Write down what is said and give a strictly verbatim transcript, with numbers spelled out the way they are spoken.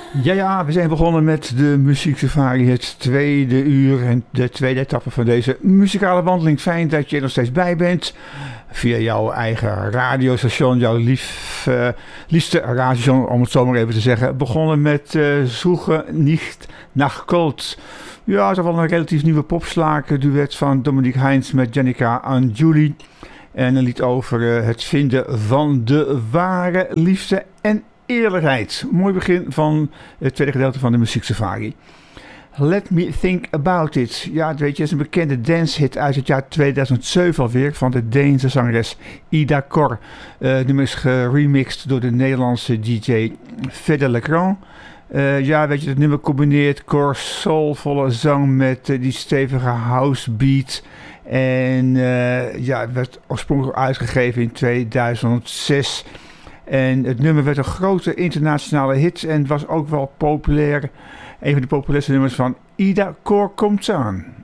Ja, ja, we zijn begonnen met de Muziek Safari, het tweede uur en de tweede etappe van deze muzikale wandeling. Fijn dat je er nog steeds bij bent. Via jouw eigen radiostation, jouw lief, uh, liefste radiostation, om het zo maar even te zeggen. Begonnen met uh, Zoeken niet nach Gold. Ja, dat is wel een relatief nieuwe popslaken duet van Dominique Heinz met Jannica Angioli. En een lied over uh, het vinden van de ware liefde en eerlijkheid. Mooi begin van het tweede gedeelte van de Muziek Safari. Let Me Think About It. Ja, weet je, is een bekende dancehit uit het jaar tweeduizend zeven alweer van de Deense zangeres Ida Kor. Uh, het nummer is geremixed door de Nederlandse D J Fede Legrand. Uh, ja, weet je, het nummer combineert Kor's soulvolle zang met uh, die stevige house beat. En uh, ja, het werd oorspronkelijk uitgegeven in tweeduizend zes. En het nummer werd een grote internationale hit en was ook wel populair. Een van de populairste nummers van Ida Kor komt aan.